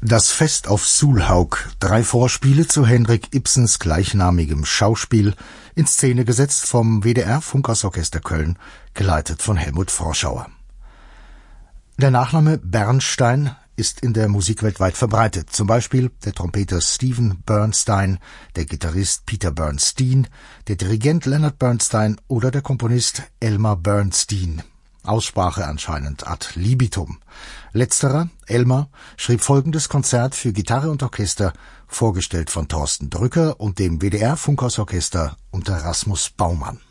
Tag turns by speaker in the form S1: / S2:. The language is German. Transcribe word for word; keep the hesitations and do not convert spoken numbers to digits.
S1: Das Fest auf Sulhaug, drei Vorspiele zu Henrik Ibsens gleichnamigem Schauspiel, in Szene gesetzt vom W D R Funkhausorchester Köln, geleitet von Helmut Froschauer. Der Nachname Bernstein ist in der Musikwelt weit verbreitet, zum Beispiel der Trompeter Steven Bernstein, der Gitarrist Peter Bernstein, der Dirigent Leonard Bernstein oder der Komponist Elmer Bernstein. Aussprache anscheinend ad libitum. Letzterer, Elmer, schrieb folgendes Konzert für Gitarre und Orchester, vorgestellt von Thorsten Drücker und dem W D R Funkhausorchester unter Rasmus Baumann.